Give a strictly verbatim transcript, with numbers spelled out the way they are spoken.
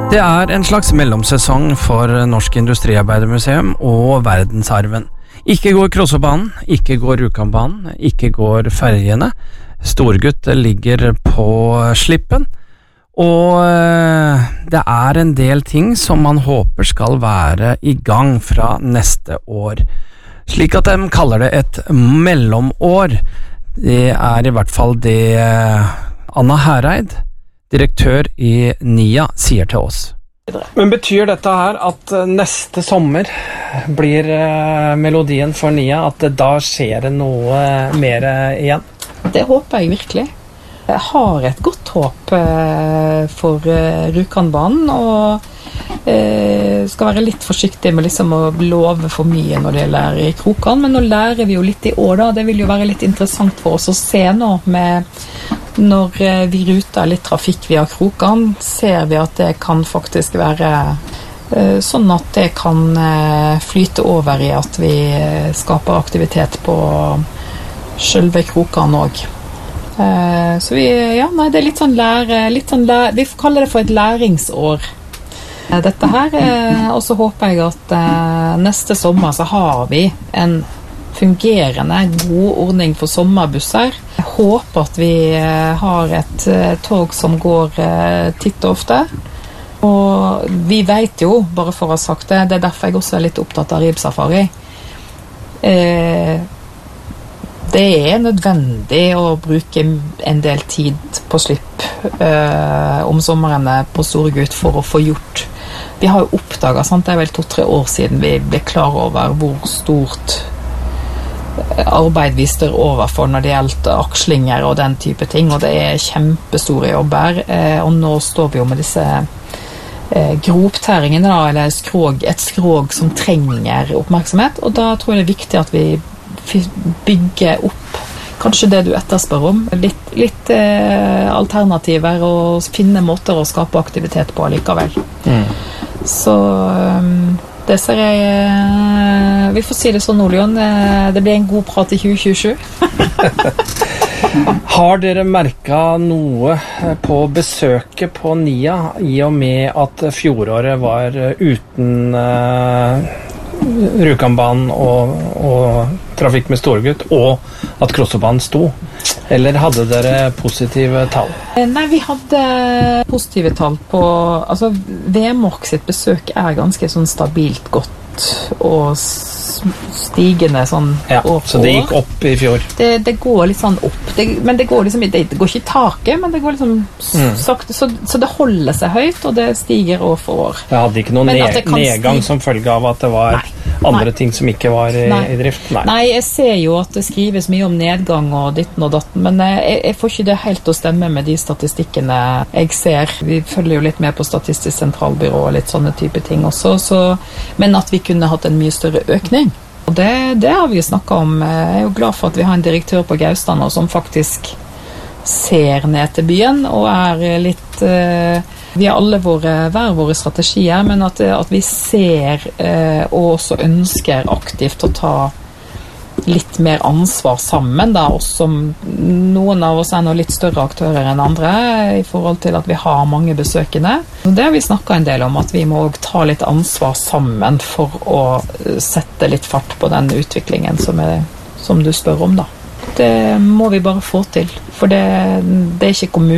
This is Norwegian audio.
Det er en slags mellomsesong for Norsk Industriarbeidermuseum og verdensarven. Ikke går Krossobanen, ikke går Rjukanbanen, ikke går ferjene. Storgutt ligger på slippen, og det er en del ting som man håper skal være i gang fra neste år. Slik at de kaller det et mellomår. Det er i hvert fall det Anna Hereid, direktør i NIA, sier til oss. Men betyr dette her at neste sommer blir melodien for NIA, at da skjer det noe mer igjen? Det håper jeg virkelig. Jeg har et godt håp for Rjukanbanen, og skal være litt forsiktig med liksom å love for mye når det gjelder i Krokan, men nå lærer vi jo litt i år da. Det vil jo være litt interessant for oss å se nå med når vi ruter litt trafikk via Krokan, ser vi at det kan faktisk være sånn at det kan flyte over i at vi skaper aktivitet på selve Krokan også. Så vi, ja, nei, det er litt sånn lære, litt sånn lære, vi kaller det for et læringsår. Dette her, og så håper jeg at neste sommer så har vi en fungerende, god ordning for sommerbusser. Jeg håper at vi har et tog som går titt og ofte. Og vi vet jo, bare for å ha sagt det, det er derfor jeg også er litt opptatt av Ribsafari. Det er nødvendig å bruke en del tid på slipp om sommerene på Storgutt for å få gjort. Vi har jo oppdaget, sant? Det er vel to-tre år siden vi ble klar over hvor stort arbeid vi står overfor når det gjelder akslinger og den type ting, og det er kjempestore jobber, og nå står vi jo med disse groptæringene da, eller skrog, et skrog som trenger oppmerksomhet, og da tror jeg det er viktig at vi bygger opp kanskje det du etterspør om, litt, litt eh, alternativer og finne måter å skape aktivitet på likevel. Mm. Så um, det ser jeg, uh, vi får si det sånn, Olion, uh, det blir en god prat i tjue tjuesju. Har dere merket noe på besøket på NIA i og med at fjoråret var uten uh, Rjukanbanen og, og trafikk med Storgutt, og at Krossobanen sto? Eller hadde dere positive tall? Nei, vi hadde positive tall på, altså Vemork sitt besøk er ganske sånn stabilt godt og stigende sånn ja, år på så det gikk opp i fjor? Det, det går litt sånn opp, det, men det går liksom, det, det går ikke i taket, men det går liksom mm. sakte, så, så det holder seg høyt, og det stiger år for år. Det hadde ikke noen ned, nedgang som følge av at det var nei, andre nei. ting som ikke var i, i drift? Nei. Nei, jeg ser jo at det skrives mye om nedgang og ditten og datten, men jeg, jeg får ikke det helt til å stemme med de statistikkene jeg ser. Vi følger jo litt med på Statistisk sentralbyrå og litt sånne type ting også, så, men at vi kunne hatt en mye større økning. Og det, det har vi jo snakket om. Jeg er jo glad for at vi har en direktør på Gaustad nå som faktisk ser ned til byen og er litt uh, vi har alle våre, hver våre strategier, men at, at vi ser uh, og også ønsker aktivt å ta litt mer ansvar sammen da, også som noen av oss er nå litt større aktører enn andre i forhold til at vi har mange besøkende. Det har vi snakket en del om, at vi må ta litt ansvar sammen for å sette litt fart på den utviklingen som, er, som du spør om da. Det må vi bare få til, for det, det er ikke kommunen